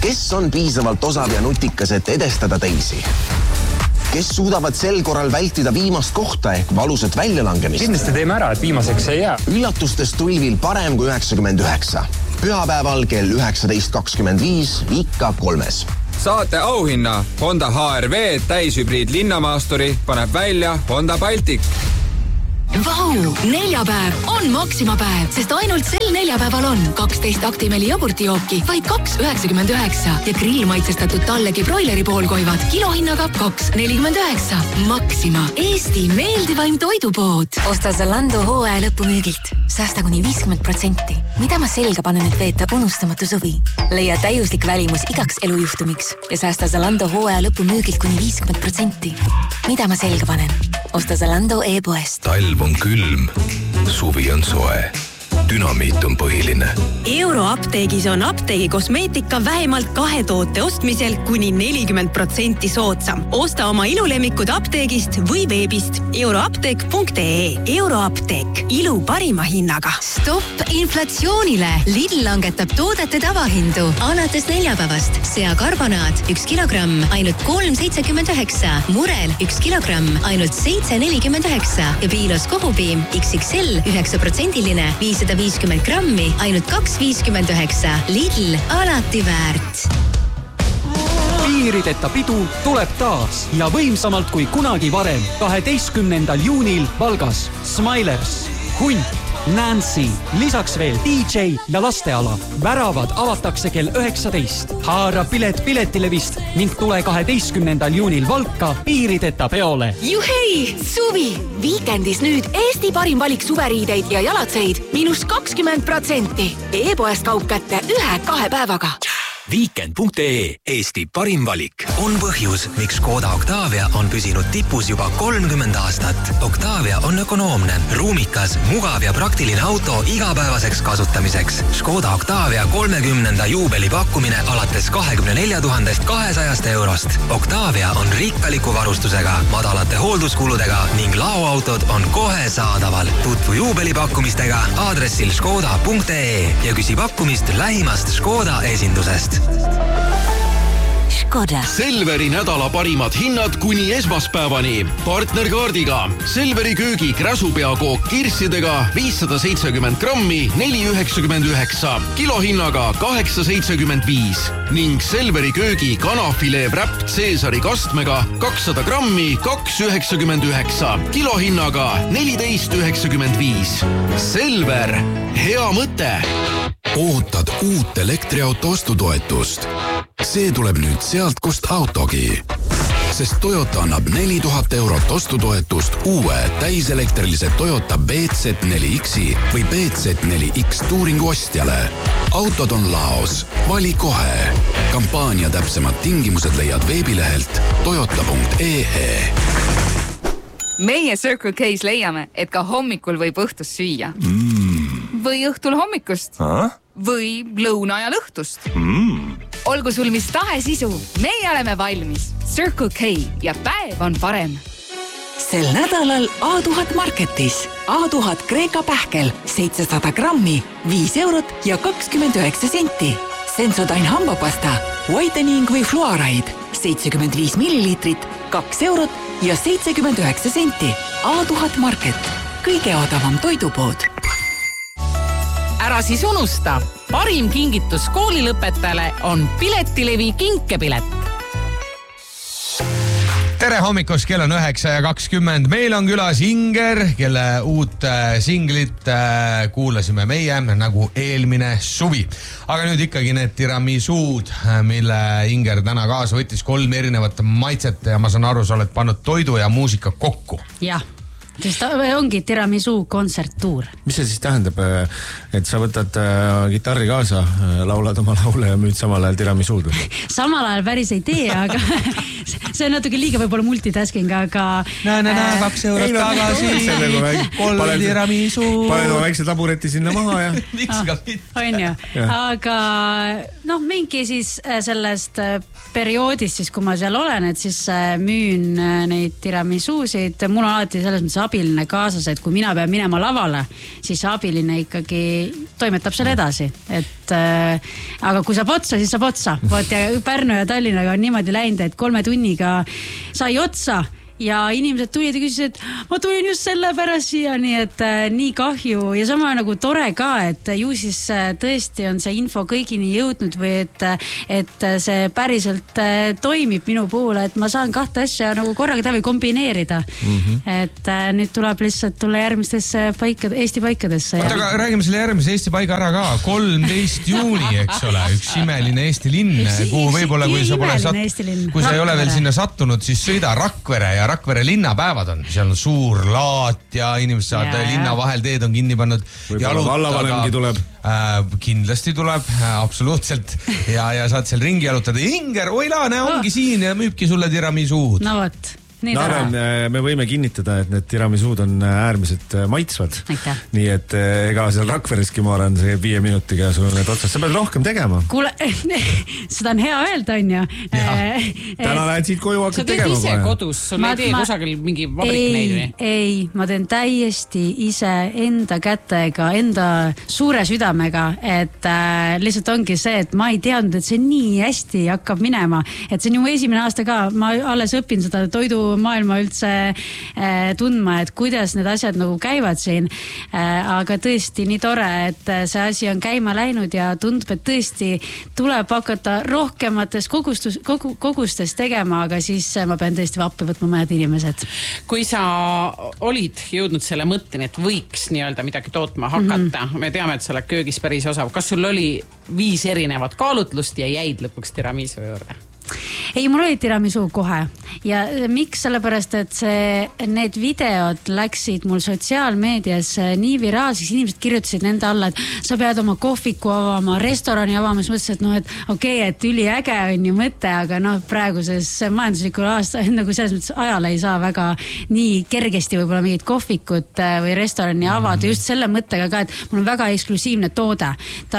Kes on piisavalt osav ja nutikas, et edestada teisi? Kes suudavad sel korral vältida viimast kohta ehk valusat väljalangemist? Kindlasti teeme ära, et viimaseks ei jää. Üllatustes tulvil parem kui 99. Pühapäeval kell 19.25 ikka 3. Saate auhinna Honda HR-V täishübriid linnamaasturi paneb välja Honda Baltic. Vau! Neljapäev on Maxima päev, sest ainult sel neljapäeval on 12 Actimeli jogurtijooki vaid 2,99 ja grillmaitsestatud tallegi broileri poolkoivad kilohinnaga 2,49. Maxima, Eesti meeldivaim toidupood. Osta Zalando hooaja lõpumüügilt. Säästa kuni 50%. Mida ma selga panen, et veeta unustamatu suvi? Leia täiuslik välimus igaks elujuhtumiks ja säästa Zalando hooaja lõpumüügilt kuni 50%. Mida ma selga panen? Osta Zalando e-poest. Talv on külm, suvi on soe. Dünamiit on põhiline. Euroapteegis on apteegi kosmeetika vähemalt 2 toote ostmisel kuni 40% soodsam. Osta oma ilulemikud apteegist või veebist euroapteek.ee. Euroapteek, ilu parima hinnaga. Stopp inflatsioonile! Lidl langetab toodete tavahindu. Alates neljapäevast seakarbonaat 1 kilogramm ainult 3,79. Murel 1 kilogramm ainult 7,49. Ja Piilos kohupiim XXL 9%-line 550 grammi ainult 2,59. Lidl alati väärt. Piirideta pidu tuleb taas ja võimsamalt kui kunagi varem. 12. juunil Valgas Smilers, Hunt, Nancy, lisaks veel DJ ja lasteala. Väravad avatakse kell 19. Haara pilet piletilevist ning tule 12. juunil Valka piirideta peole. Juhei! Suvi! Viikendis nüüd Eesti parim valik suveriideid ja jalatseid -20%. E-poest kaup kätte 1-2 päevaga. Weekend.ee, Eesti parim valik. On põhjus, miks Škoda Octavia on püsinud tipus juba 30 aastat. Octavia on ökonoomne, ruumikas, mugav ja praktiline auto igapäevaseks kasutamiseks. Škoda Octavia 30. juubeli pakkumine alates 24 200 eurost. Octavia on rikkaliku varustusega, madalate hoolduskuludega ning laoautod on kohe saadaval. Tutvu juubelipakkumistega aadressil škoda.ee ja küsi pakkumist lähimast Škoda esindusest. Škoda. Selveri nädala parimad hinnad kuni esmaspäevani. Partnerkaardiga Selveri köögi kräsupeakook kirssidega 570 grammi 4,99, kilohinnaga 8,75 ning Selveri köögi kanafilee wrap Caesari kastmega 200 grammi 2,99, kilohinnaga 14,95. Selver, hea mõte! Ootad uut elektriauto ostutoetust. See tuleb nüüd sealt, kust autogi. Sest Toyota annab 4000 eurot ostutoetust uue täiselektrilise Toyota BZ4Xi või BZ4X Touringu ostjale. Autod on laos. Vali kohe. Kampaania täpsemad tingimused leiad veebilehelt toyota.ee. Meie Circle K's leiame, et ka hommikul võib õhtust süüa. Või õhtul hommikust. Või lõuna ja õhtust. Olgu sul mis tahe sisu, meie oleme valmis. Circle K ja päev on parem. Sel nädalal A1000 Marketis. A1000 Kreeka pähkel 700 grammi, 5 eurot ja 29 senti. Sensodyne hambapasta, whitening või fluoride 75 milliliitrit, 2 eurot ja 79 senti. A1000 Market, kõige odavam toidupood. Ära siis unusta, parim kingitus koolilõpetajale on Piletilevi kinkepilet. Tere hommikust, kell on 9:20. Meil on külas Inger, kelle uut singlit kuulasime meie nagu eelmine suvi. Aga nüüd ikkagi need tiramisud, mille Inger täna kaasa võttis, 3 erinevat maitset ja ma saan aru, sa oled pannud toidu ja muusika kokku. Jah. Sest ongi tiramisu kontserttuur. Mis see siis tähendab, et sa võtad gitarri kaasa, laulad oma laule ja müüd samal ajal tiramisuud? Samal ajal päris ei tee, aga see on natuke liiga võib-olla multitasking, aga... 2 eurot tagasi, 3 tiramisu. Panen oma väikse tabureti sinna maha ja... On ju, aga mingi siis sellest perioodist, siis kui ma seal olen, et siis müün neid tiramisuusid. Mul on alati selles mõttes abiline kaasas, et kui mina pean minema lavale, siis abiline ikkagi toimetab selle edasi, et aga kui saab otsa, siis saab otsa. Vaat ja Pärnu ja Tallinnaga on niimoodi läinud, et 3 tunniga sai otsa ja inimesed tulid ja küsisid, et ma tulin just selle pärast siia, nii et nii kahju ja sama nagu tore ka, et ju siis tõesti on see info kõigini jõudnud või et see päriselt toimib minu puhul, et ma saan 2 asja nagu korraga teha või kombineerida. Et nüüd tuleb lihtsalt tulla järgmistesse Eesti paikadesse. Oota, aga räägime selle järgmise Eesti paiga ära ka. 13 juuni, eks ole, üks imeline Eesti linn, kuhu võib-olla, kui sa ei ole veel sinna sattunud, siis sõida Rakvere ja Rakvere linnapäevad on, seal on suur laat ja inimesed saavad linna vahel, teed on kinni pannud. Võib-olla vallavanemgi tuleb. Kindlasti tuleb, absoluutselt. Ja saad seal ringi jalutada. Inger, oilane ongi siin ja müübki sulle tiramisud. No võt. Me võime kinnitada, et need tiramisud on äärmiselt maitsvad. Nii et ega seal Rakvereski ma arvan, see 5 minutiga sul need otsad. Sa pead rohkem tegema. Kuule, seda on hea öelda, on ju. Täna lähed siit koju hakkad tegema. Sa teed ise kodus, sul ei tee kusagil mingi vabrik neid või? Ei, ma teen täiesti ise enda kätega, enda suure südamega, et lihtsalt ongi see, et ma ei teadnud, et see nii hästi hakkab minema. Et see on ju esimene aasta ka, ma alles õpin seda toidu maailma üldse tundma, et kuidas need asjad nagu käivad siin. Aga tõesti nii tore, et see asi on käima läinud ja tundub, et tõesti tuleb hakata rohkemates kogustes tegema, aga siis ma pean tõesti appi võtma mõned inimesed. Kui sa olid jõudnud selle mõtteni, et võiks nii-öelda midagi tootma hakata, me teame, et sa oled köögis päris osav. Kas sul oli 5 erinevat kaalutlust ja jäid lõpuks tiramisu juurde? Ei, mul oli tiramisu kohe ja miks sellepärast, et need videod läksid mul sotsiaalmeedias nii viraalseks, inimesed kirjutasid nende alla, et sa pead oma kohviku avama, restorani avama, siis mõtlesin, et et okei, et üliäge on ju mõte, aga praeguses majanduslikul aasta, nagu selles mõttes ajal ei saa väga nii kergesti võib-olla mingit kohvikut või restorani avada, just selle mõttega ka, et mul on väga eksklusiivne toode.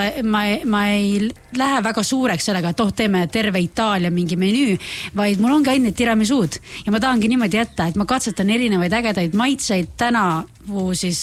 Ma ei lähe väga suureks sellega, et teeme terve Itaalia mingi menüü, vaid mul ongi ainult tiramisud ja ma tahangi niimoodi jätta, et ma katsetan erinevaid ägedaid maitseid tänavu siis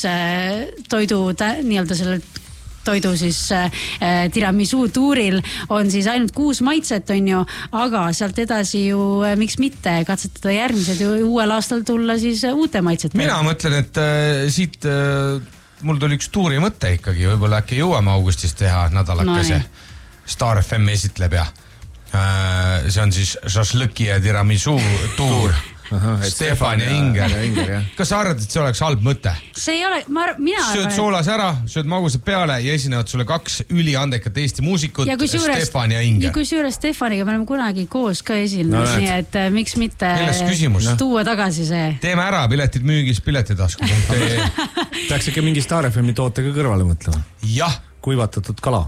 nii-öelda selle toidu siis tiramisu tuuril on siis ainult 6 maitset on ju, aga sealt edasi ju miks mitte katsetada järgmised ju uuel aastal tulla siis uute maitset. Mina mõtlen, et siit mul tuli üks tuuri mõte ikkagi, võib-olla äkki jõuame augustis teha nädalakese. Star FM esitleb ja see on siis šašlõki ja tiramisu tuur. Stefan ja Inger. Kas sa arvad, et see oleks halb mõte? See ei ole, mina sööd soolas ära, sööd magusad peale ja esinevad sulle 2 üliandekat Eesti muusikut, Stefan ja Inger. Ja kui suures Stefaniga me oleme kunagi koos ka esinenud, nii et miks mitte tuua tagasi see. Teeme ära, piletid müügis piletitasku.ee. Peaks ikka mingi Star FM-i tootega kõrvale mõtlema. Jah. Kuivatatud kala.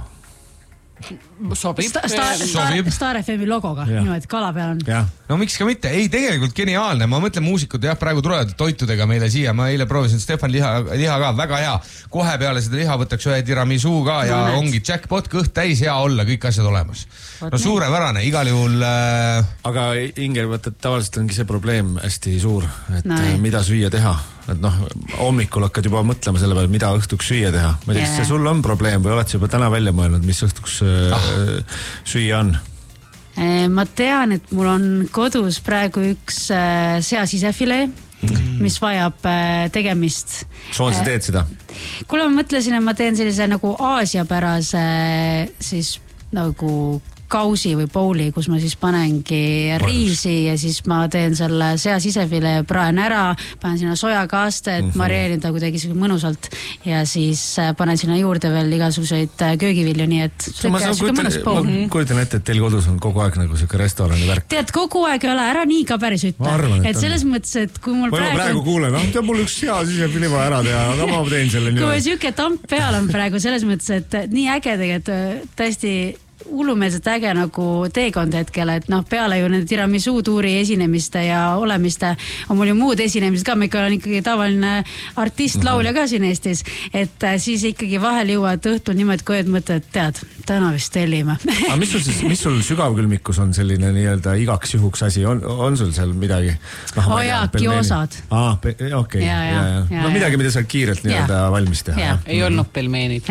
Sobib. Star FM-i logoga, niimoodi kala peal on. No miks ka mitte? Ei, tegelikult geniaalne. Ma mõtlen muusikud praegu tulevad toitudega meile siia. Ma eile proovisin Stefan liha ka, väga hea. Kohe peale seda liha võtaks ühe tiramisu ka ja ongi jackpot, kõht täis, hea olla, kõik asjad olemas. No suurepärane, igal juhul. Aga Inger, tavaliselt ongi see probleem hästi suur, et mida süüa teha. Et hommikul hakkad juba mõtlema selle peale, mida õhtuks süüa teha. Ma ei tea, kas see sul on probleem või oled sa juba täna välja mõelnud, mis õhtuks süüa on? Ma tean, et mul on kodus praegu üks sea sisefilee, mis vajab tegemist. Soon sa teed seda? Kuule, ma mõtlesin, et ma teen sellise nagu aasiapärase siis nagu kausi või pouli, kus ma siis panengi riisi ja siis ma teen selle sea sisefilee, praen ära, panen sinna sojakastet, marjeerida kuidagi mõnusalt ja siis panen sinna juurde veel igasuguseid köögivilju, nii et ma kujutan ette, et teil kodus on kogu aeg nagu siuke restorani värk. Tead, kogu aeg ei ole, ära nii ka päris ütle. Et selles mõttes, et kui mul praegu kuulen, mul üks sea sisefilee vaja ära teha, aga ma teen selle kui siuke tamp peal on praegu selles mõttes, et nii äge tegelikult täiesti hullumeelselt äge nagu teekond hetkel, et noh, peale ju nende tiramisu tuuri esinemiste ja olemiste on mul ju muud esinemised ka, ma ikka olen ikkagi tavaline artist, laulja ka siin Eestis, et siis ikkagi vahel jõuad õhtul niimoodi koju, et mõtled, tead, täna vist tellime. Aga mis sul sügavkülmikus on selline nii-öelda igaks juhuks asi, on sul seal midagi? Kiosad. Okei. No midagi, mida sa kiirelt nii-öelda valmis teha. Ei olnud pelmeenid.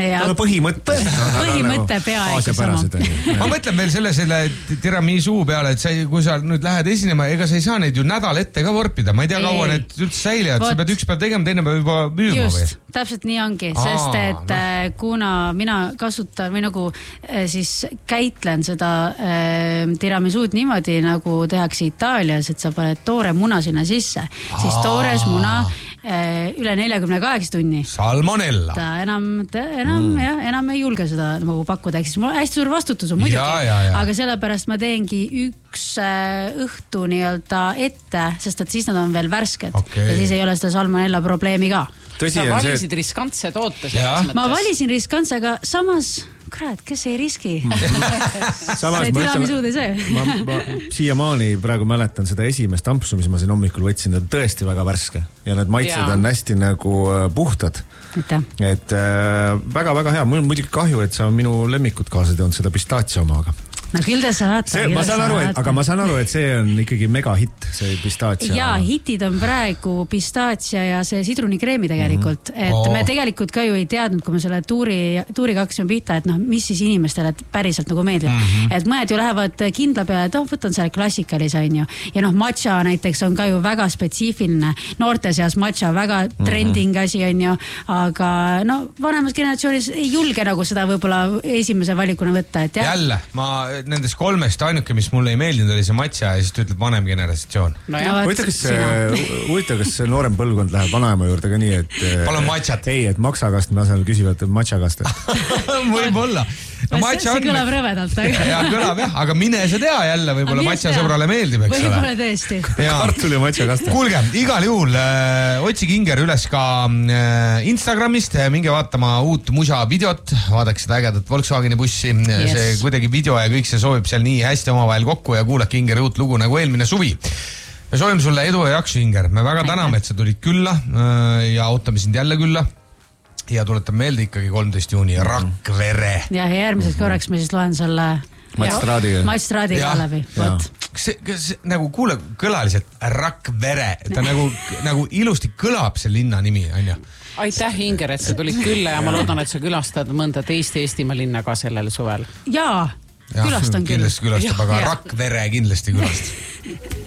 Põhimõte peaaegu sama. Ma mõtlen veel selle tiramisu peale, et kui sa nüüd lähed esinema, ega sa ei saa neid ju nädal ette ka vorpida. Ma ei tea, kaua need üldse säilivad. Sa pead üks päev tegema, teine päev juba müüma või? Just, täpselt nii ongi, sest et kuna mina kasutan või nagu siis käitlen seda tiramisuud niimoodi, nagu tehakse Itaalias, et sa paned toore muna sinna sisse, siis toores muna üle 48 tunni. Salmonella. Ta enam ei julge seda nagu pakkuda, eks siis mul hästi suur vastutus on muidugi, aga sellepärast ma teengi üks õhtu nii-öelda ette, sest et siis nad on veel värsked ja siis ei ole seda salmonella probleemi ka. Sa valisid riskantse toote. Ma valisin riskantse, aga samas kurat, kes ei riski? Samas ma siiamaani praegu mäletan seda esimest ampsu, mis ma siin hommikul võtsin, ta on tõesti väga värske ja need maitsed on hästi nagu puhtad. Et väga-väga hea, mul on muidugi kahju, et sa minu lemmikut kaasa teinud seda pistaatsia omaga. No küll te saate. Ma saan aru, et see on ikkagi mega hitt, see pistaatsia. Jaa, hitid on praegu pistaatsia ja see sidrunikreemi tegelikult. Et me tegelikult ka ju ei teadnud, kui me selle tuuriga hakkasime pihta, et noh, mis siis inimestele päriselt nagu meeldib. Et mõned ju lähevad kindla peale, et võtan selle klassikalise, on ju. Ja noh, matša näiteks on ka ju väga spetsiifiline. Noorte seas matša väga trending asi, on ju. Aga no, vanemas generatsioonis ei julge nagu seda võib-olla esimese valikuna võtta. Et jälle, nendest kolmest ainuke, mis mulle ei meeldinud, oli see matša ja siis ta ütleb vanem generatsioon. Huvitav, kas noorem põlvkond läheb vanaema juurde ka nii, et palun matšat. Ei, et maksakast me asemel küsivad matšakast. Võib-olla. No, see kõlab rõvedalt. Ja kõlab jah, aga mine see tea jälle, võib-olla matšasõbrale meeldib, eks ole. Võib-olla tõesti. Kartul ja matšakast. Kuulge, igal juhul otsige Inger üles ka Instagramist, minge vaatama uut musa videot, vaadake seda ägedat Volkswageni bussi, see kuidagi video ja kõik see soovib seal nii hästi omavahel kokku ja kuulake Ingeri uut lugu nagu eelmine suvi. Me soovime sulle edu ja jaksu, Inger. Me väga täname, et sa tulid külla ja ootame sind jälle külla. Ja tuletab meelde ikkagi 13 juuni Rakvere. Ja järgmiseks korraks me siis loen selle Matstraadiga läbi. Kas nagu kuule kõlaliselt Rakvere, ta nagu ilusti kõlab see linna nimi, on ju? Aitäh, Inger, et sa tulid külla ja ma loodan, et sa külastad mõnda teist Eestimaa linna ka sellel suvel. Jaa, külastan küll. Kindlasti külastab, aga Rakvere kindlasti külastab.